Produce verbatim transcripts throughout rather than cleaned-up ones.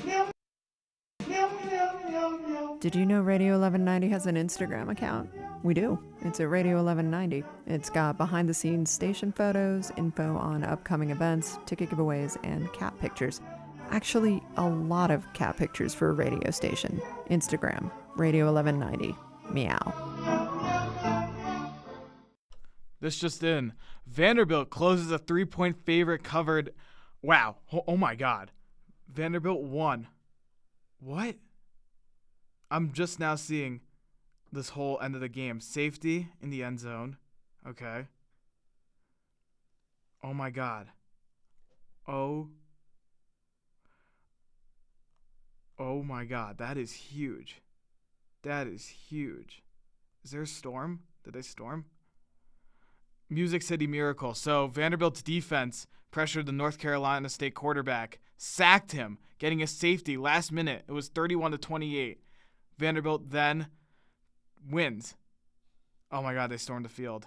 Did you know Radio eleven ninety has an Instagram account? We do. It's at Radio eleven ninety. It's got behind-the-scenes station photos, info on upcoming events, ticket giveaways, and cat pictures. Actually, a lot of cat pictures for a radio station. Instagram, Radio eleven ninety. Meow. This just in. Vanderbilt closes a three-point favorite covered. Wow. Oh, oh my God. Vanderbilt won. What? I'm just now seeing this whole end of the game. Safety in the end zone. Okay. Oh my God. Oh. Oh my God. That is huge. That is huge. Is there a storm? Did they storm? Music City Miracle. So Vanderbilt's defense pressured the North Carolina State quarterback, sacked him, getting a safety last minute. It was thirty-one to twenty-eight. Vanderbilt then wins. Oh my God, they stormed the field.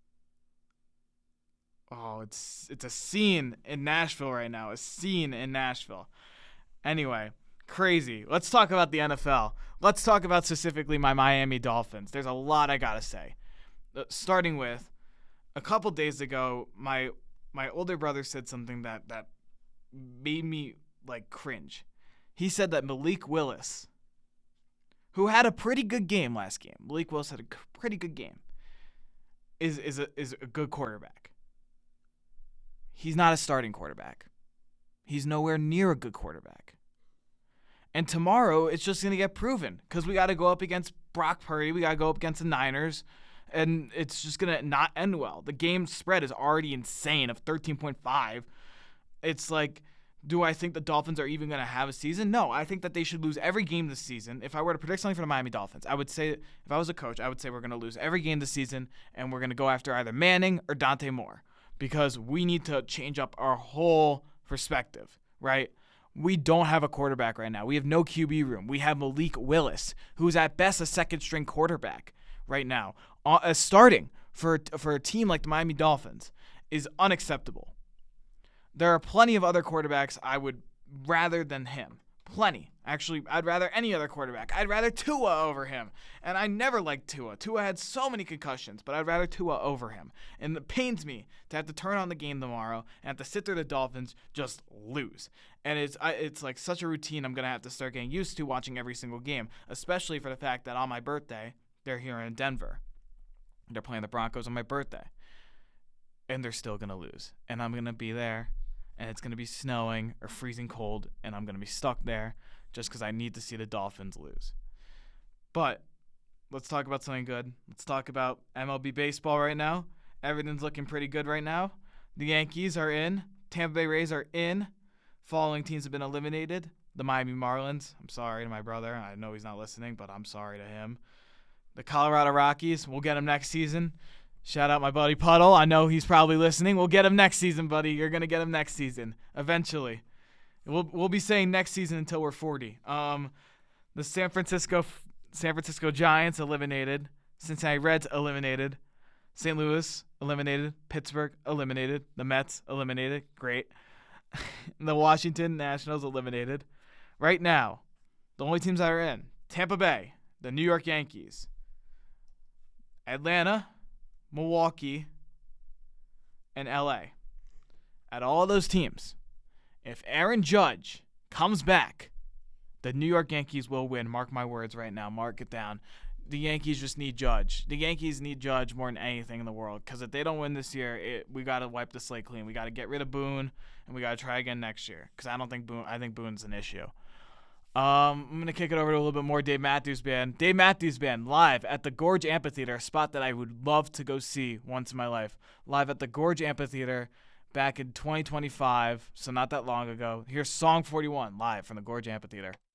Oh, it's it's a scene in Nashville right now. A scene in Nashville. Anyway, crazy. Let's talk about the N F L. Let's talk about specifically my Miami Dolphins. There's a lot I gotta say. Uh, starting with, a couple days ago, my my older brother said something that that made me like cringe. He said that Malik Willis, who had a pretty good game last game, Malik Willis had a pretty good game, is is a is a good quarterback. He's not a starting quarterback. He's nowhere near a good quarterback. And tomorrow, it's just going to get proven because we got to go up against Brock Purdy. We got to go up against the Niners. And it's just going to not end well. The game spread is already insane of thirteen point five. It's like, do I think the Dolphins are even going to have a season? No, I think that they should lose every game this season. If I were to predict something for the Miami Dolphins, I would say, if I was a coach, I would say we're going to lose every game this season, and we're going to go after either Manning or Dante Moore because we need to change up our whole perspective, right? We don't have a quarterback right now. We have no Q B room. We have Malik Willis, who's at best a second-string quarterback right now. Uh, starting for, for a team like the Miami Dolphins is unacceptable. There are plenty of other quarterbacks I would rather than him. Plenty. Actually, I'd rather any other quarterback. I'd rather Tua over him. And I never liked Tua. Tua had so many concussions, but I'd rather Tua over him. And it pains me to have to turn on the game tomorrow and have to sit through the Dolphins just lose. And it's I, it's like such a routine I'm going to have to start getting used to watching every single game, especially for the fact that on my birthday, they're here in Denver. They're playing the Broncos on my birthday. And they're still going to lose. And I'm going to be there. And it's going to be snowing or freezing cold, and I'm going to be stuck there just because I need to see the Dolphins lose. But let's talk about something good. Let's talk about M L B baseball right now. Everything's looking pretty good right now. The Yankees are in. Tampa Bay Rays are in. Following teams have been eliminated. The Miami Marlins. I'm sorry to my brother. I know he's not listening, but I'm sorry to him. The Colorado Rockies. We'll get him next season. Shout out my buddy Puddle. I know he's probably listening. We'll get him next season, buddy. You're going to get him next season, eventually. We'll we'll be saying next season until we're forty. Um, the San Francisco San Francisco Giants eliminated. Cincinnati Reds eliminated. Saint Louis eliminated. Pittsburgh eliminated. The Mets eliminated. Great. The Washington Nationals eliminated. Right now, the only teams that are in, Tampa Bay, the New York Yankees, Atlanta, Milwaukee, and L A. At all those teams, if Aaron Judge comes back, the New York Yankees will win. Mark my words right now. Mark it down. The Yankees just need Judge. The Yankees need Judge more than anything in the world because if they don't win this year, it, we got to wipe the slate clean. We got to get rid of Boone, and we got to try again next year because I don't think Boone. I think Boone's an issue. Um, I'm going to kick it over to a little bit more Dave Matthews Band. Dave Matthews Band live at the Gorge Amphitheater, a spot that I would love to go see once in my life. Live at the Gorge Amphitheater back in twenty twenty-five, so not that long ago. Here's Song forty-one live from the Gorge Amphitheater.